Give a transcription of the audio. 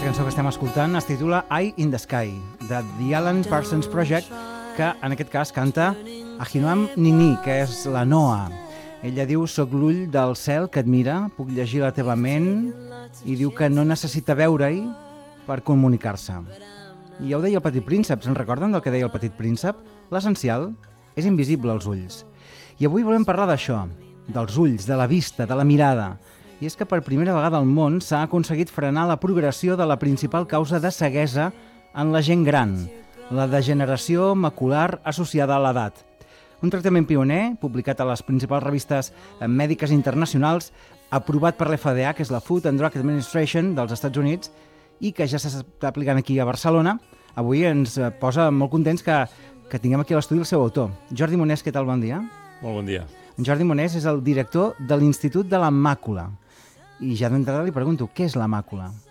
cançó que estem escoltant es titula Eye in the Sky, de The Alan Parsons Project, que en aquest cas canta Ahinoam Nini, que és la Noa. Ella diu, soc l'ull del cel que et mira, puc llegir la teva ment, i diu que no necessita veure-hi per comunicar-se. I ja ho deia el Petit Príncep, se'n recorden del que deia el Petit Príncep? L'essencial és invisible als ulls. I avui volem parlar d'això, dels ulls, de la vista, de la mirada. I és que per primera vegada al món s'ha aconseguit frenar la progressió de la principal causa de ceguesa en la gent gran, la degeneració macular associada a l'edat. Un tractament pioner, publicat a les principals revistes mèdiques internacionals, aprovat per l'FDA, que és la Food and Drug Administration dels Estats Units, i que ja s'està aplicant aquí a Barcelona. Avui ens posa molt contents que tinguem aquí a l'estudi el seu autor. Jordi Monés, què tal? Bon dia. Molt bon dia. Jordi Monés és el director de l'Institut de la Màcula. I ja d'entrada li pregunto, què és la màcula?